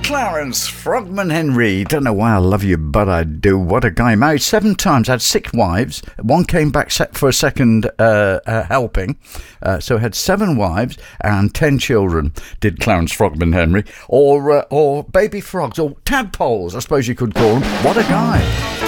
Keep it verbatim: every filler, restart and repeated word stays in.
Clarence Frogman Henry. Don't know why I love you, but I do. What a guy. Married seven times, had six wives. One came back for a second uh, uh, helping. Uh, so had seven wives and ten children, did Clarence Frogman Henry. Or, uh, or baby frogs, or tadpoles, I suppose you could call them. What a guy.